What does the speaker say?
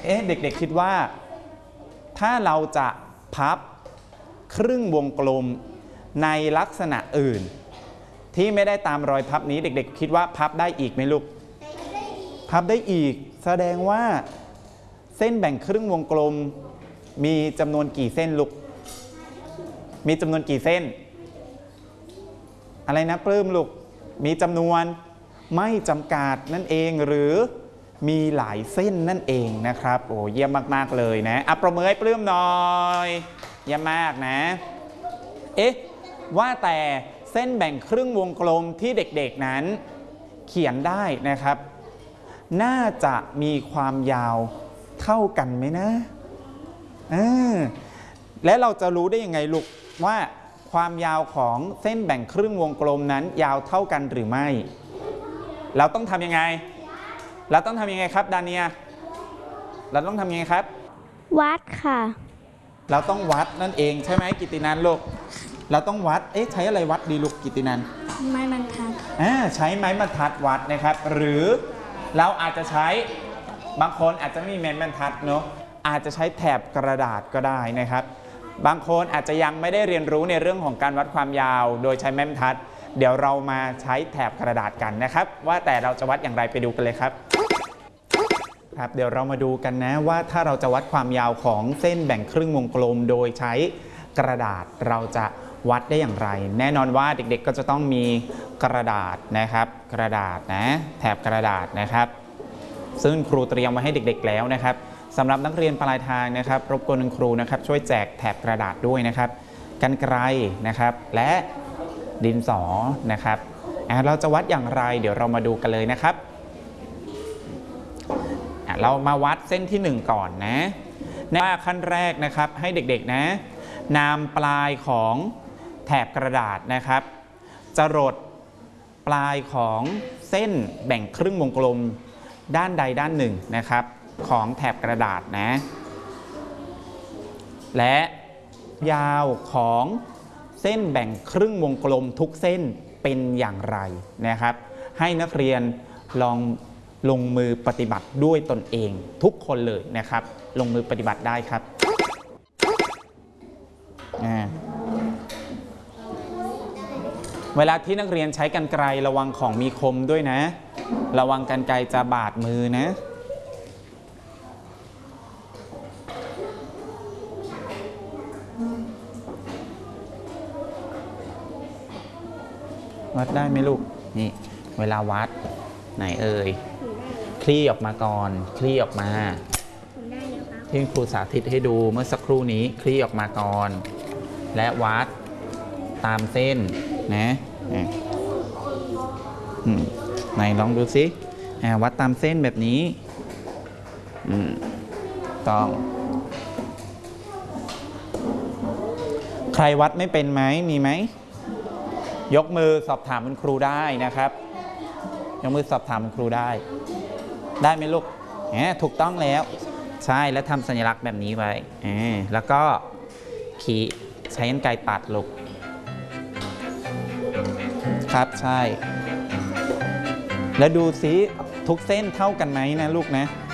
เด็กๆคิดว่าถ้าเราจะพับครึ่งวงกลมในลักษณะอื่นที่ไม่ได้ตามรอยพับนี้เด็กๆคิดว่าพับได้อีกไหมลูกพับได้อีกแสดงว่าเส้นแบ่งครึ่งวงกลมมีจำนวนกี่เส้นลูกมีจำนวนกี่เส้นอะไรนะปลื้มลูกมีจำนวนไม่จำกัดนั่นเองหรือมีหลายเส้นนั่นเองนะครับโอ้เยี่ยมมากๆเลยนะปรบมือให้ปลื้มหน่อยเยี่ยมมากนะว่าแต่เส้นแบ่งครึ่งวงกลมที่เด็กๆนั้นเขียนได้นะครับน่าจะมีความยาวเท่ากันไหมนะและเราจะรู้ได้ยังไงลูกว่าความยาวของเส้นแบ่งครึ่งวงกลมนั้นยาวเท่ากันหรือไม่เราต้องทำยังไงครับดาเนียเราต้องทำยังไงครับวัดค่ะเราต้องวัดนั่นเองใช่ไหมกิตตินันลูกเราต้องวัดใช้อะไรวัดดีลูกกิตตินันไม้บรรทัดใช้ไม้บรรทัดวัดนะครับหรือเราอาจจะใช้บางคนอาจจะไม่มีไม้บรรทัดเนาะอาจจะใช้แถบกระดาษก็ได้นะครับบางคนอาจจะยังไม่ได้เรียนรู้ในเรื่องของการวัดความยาวโดยใช้ไม้บรรทัดเดี๋ยวเรามาใช้แถบกระดาษกันนะครับว่าแต่เราจะวัดอย่างไรไปดูกันเลยครับเดี๋ยวเรามาดูกันนะว่าถ้าเราจะวัดความยาวของเส้นแบ่งครึ่งวงกลมโดยใช้กระดาษเราจะวัดได้อย่างไรแน่นอนว่าเด็กๆก็จะต้องมีกระดาษนะครับกระดาษนะแถบกระดาษนะครับซึ่งครูเตรียมไว้ให้เด็กๆแล้วนะครับสำหรับนักเรียนปลายทางนะครับรบกวนคุณครูนะครับช่วยแจกแถบกระดาษด้วยนะครับกรรไกรนะครับและดินสอนะครับเราจะวัดอย่างไรเดี๋ยวเรามาดูกันเลยนะครับเรามาวัดเส้นที่1ก่อนนะว่าขั้นแรกนะครับให้เด็กๆนะนำปลายของแถบกระดาษนะครับจรดปลายของเส้นแบ่งครึ่งวงกลมด้านใดด้านหนึ่งนะครับของแถบกระดาษนะและยาวของเส้นแบ่งครึ่งวงกลมทุกเส้นเป็นอย่างไรนะครับให้นักเรียนลองลงมือปฏิบัติด้วยตนเองทุกคนเลยนะครับลงมือปฏิบัติได้ครับเวลาที่นักเรียนใช้กรรไกรระวังของมีคมด้วยนะระวังกรรไกรจะบาดมือนะวัดได้ไหมลูกนี่เวลาวัดไหนเอ่ยคลี่ออกมาก่อนคลี่ออกมาที่ครูสาธิตให้ดูเมื่อสักครู่นี้คลี่ออกมาก่อนและวัดตามเส้นนะไหนลองดูสิวัดตามเส้นแบบนี้ต้องใครวัดไม่เป็นไหมมีไหมยกมือสอบถามคุณครูได้นะครับยกมือสอบถามคุณครูได้ไหมลูกถูกต้องแล้วใช่แล้วทำสัญลักษณ์แบบนี้ไว้แล้วก็ขีดใช้กรรไกรตัดลูกครับใช่แล้วดูสิทุกเส้นเท่ากันไหมนะลูกนะ